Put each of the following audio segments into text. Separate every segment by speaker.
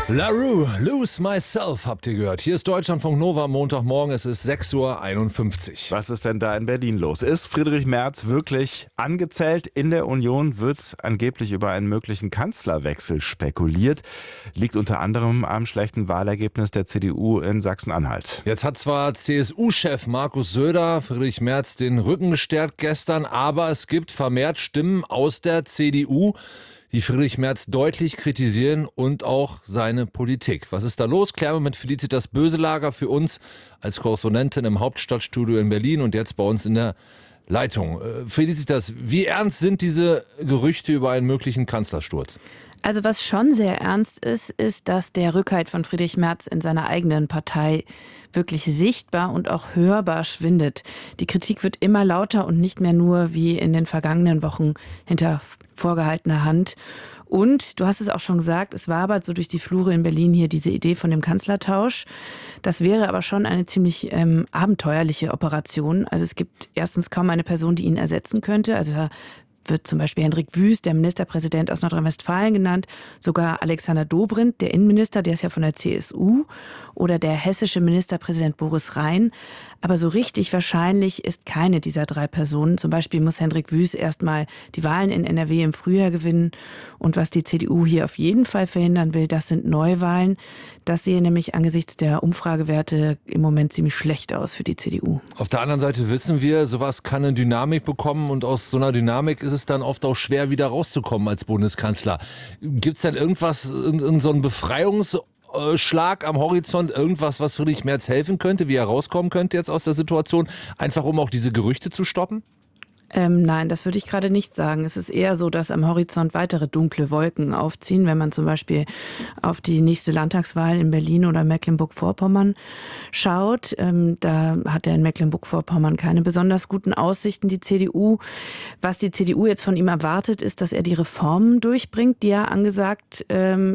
Speaker 1: La Rue, Lose Myself, habt ihr gehört. Hier ist Deutschlandfunk Nova, Montagmorgen, es ist 6:51 Uhr.
Speaker 2: Was ist denn da in Berlin los? Ist Friedrich Merz wirklich angezählt? In der Union wird angeblich über einen möglichen Kanzlerwechsel spekuliert. Liegt unter anderem am schlechten Wahlergebnis der CDU in Sachsen-Anhalt.
Speaker 1: Jetzt hat zwar CSU-Chef Markus Söder Friedrich Merz den Rücken gestärkt gestern, aber es gibt vermehrt Stimmen aus der CDU, die Friedrich Merz deutlich kritisieren und auch seine Politik. Was ist da los? Klären wir mit Felicitas Böselager für uns als Korrespondentin im Hauptstadtstudio in Berlin und jetzt bei uns in der Leitung. Felicitas, wie ernst sind diese Gerüchte über einen möglichen Kanzlersturz?
Speaker 3: Also was schon sehr ernst ist, ist, dass der Rückhalt von Friedrich Merz in seiner eigenen Partei wirklich sichtbar und auch hörbar schwindet. Die Kritik wird immer lauter und nicht mehr nur wie in den vergangenen Wochen hinter vorgehaltener Hand. Und du hast es auch schon gesagt, es wabert so durch die Flure in Berlin hier diese Idee von dem Kanzlertausch. Das wäre aber schon eine ziemlich abenteuerliche Operation. Also es gibt erstens kaum eine Person, die ihn ersetzen könnte. Also da wird zum Beispiel Hendrik Wüst, der Ministerpräsident aus Nordrhein-Westfalen, genannt, sogar Alexander Dobrindt, der Innenminister, der ist ja von der CSU, oder der hessische Ministerpräsident Boris Rhein. Aber so richtig wahrscheinlich ist keine dieser drei Personen. Zum Beispiel muss Hendrik Wüst erstmal die Wahlen in NRW im Frühjahr gewinnen. Und was die CDU hier auf jeden Fall verhindern will, das sind Neuwahlen. Das sehe nämlich angesichts der Umfragewerte im Moment ziemlich schlecht aus für die CDU.
Speaker 1: Auf der anderen Seite wissen wir, sowas kann eine Dynamik bekommen und aus so einer Dynamik ist es dann oft auch schwer, wieder rauszukommen als Bundeskanzler. Gibt es denn irgendwas, in so einen Befreiungsschlag am Horizont, irgendwas, was Friedrich Merz helfen könnte, wie er rauskommen könnte jetzt aus der Situation, einfach um auch diese Gerüchte zu stoppen?
Speaker 3: Nein, das würde ich gerade nicht sagen. Es ist eher so, dass am Horizont weitere dunkle Wolken aufziehen, wenn man zum Beispiel auf die nächste Landtagswahl in Berlin oder Mecklenburg-Vorpommern schaut. Da hat er in Mecklenburg-Vorpommern keine besonders guten Aussichten, die CDU. Was die CDU jetzt von ihm erwartet, ist, dass er die Reformen durchbringt, die er angesagt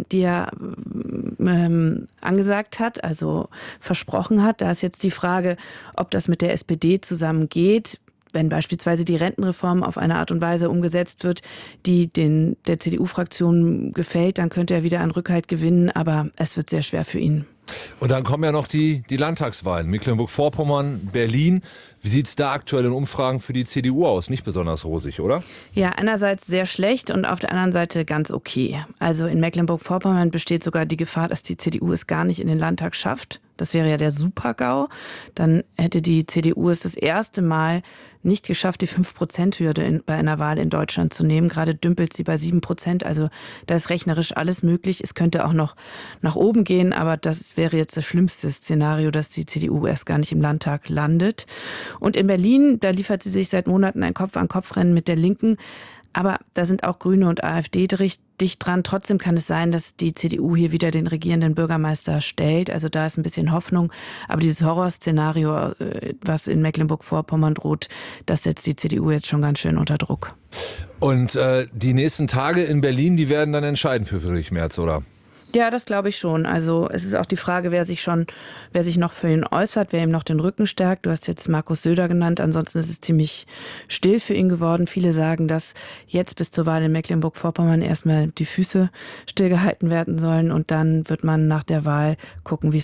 Speaker 3: hat, also versprochen hat. Da ist jetzt die Frage, ob das mit der SPD zusammengeht. Wenn beispielsweise die Rentenreform auf eine Art und Weise umgesetzt wird, die der CDU-Fraktion gefällt, dann könnte er wieder an Rückhalt gewinnen, aber es wird sehr schwer für ihn.
Speaker 1: Und dann kommen ja noch die Landtagswahlen. Mecklenburg-Vorpommern, Berlin. Wie sieht es da aktuell in Umfragen für die CDU aus? Nicht besonders rosig, oder?
Speaker 3: Ja, einerseits sehr schlecht und auf der anderen Seite ganz okay. Also in Mecklenburg-Vorpommern besteht sogar die Gefahr, dass die CDU es gar nicht in den Landtag schafft. Das wäre ja der Super-GAU. Dann hätte die CDU es das erste Mal nicht geschafft, die 5%-Hürde bei einer Wahl in Deutschland zu nehmen. Gerade dümpelt sie bei 7%. Also da ist rechnerisch alles möglich. Es könnte auch noch nach oben gehen, aber das wäre jetzt das schlimmste Szenario, dass die CDU erst gar nicht im Landtag landet. Und in Berlin, da liefert sie sich seit Monaten ein Kopf-an-Kopf-Rennen mit der Linken. Aber da sind auch Grüne und AfD dicht dran. Trotzdem kann es sein, dass die CDU hier wieder den regierenden Bürgermeister stellt. Also da ist ein bisschen Hoffnung. Aber dieses Horrorszenario, was in Mecklenburg-Vorpommern droht, das setzt die CDU jetzt schon ganz schön unter Druck.
Speaker 1: Und die nächsten Tage in Berlin, die werden dann entscheiden für Friedrich Merz, oder?
Speaker 3: Ja, das glaube ich schon. Also es ist auch die Frage, wer sich noch für ihn äußert, wer ihm noch den Rücken stärkt. Du hast jetzt Markus Söder genannt. Ansonsten ist es ziemlich still für ihn geworden. Viele sagen, dass jetzt bis zur Wahl in Mecklenburg-Vorpommern erstmal die Füße stillgehalten werden sollen und dann wird man nach der Wahl gucken, wie